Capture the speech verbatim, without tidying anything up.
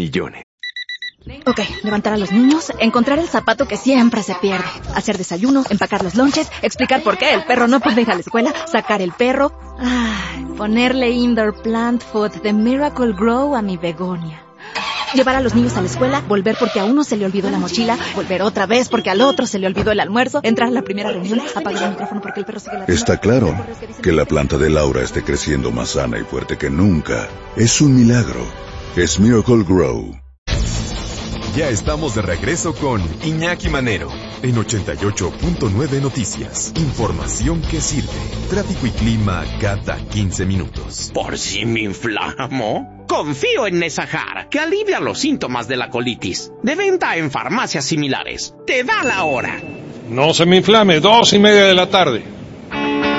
millones. Ok, levantar a los niños, encontrar el zapato que siempre se pierde, hacer desayuno, empacar los lonches, explicar por qué el perro no puede ir a la escuela, sacar el perro, ay, ponerle indoor plant food de Miracle Grow a mi begonia. Llevar a los niños a la escuela, volver porque a uno se le olvidó la mochila, volver otra vez porque al otro se le olvidó el almuerzo, entrar a la primera reunión, apagar el micrófono porque el perro sigue ladrando. Está claro que la planta de Laura esté creciendo más sana y fuerte que nunca. Es un milagro. Es Miracle Grow. Ya estamos de regreso con Iñaki Manero en ochenta y ocho punto nueve Noticias. Información que sirve. Tráfico y clima cada quince minutos. ¿Por si me inflamo? Confío en Nesahar, que alivia los síntomas de la colitis. De venta en farmacias similares. Te da la hora. No se me inflame, dos y media de la tarde.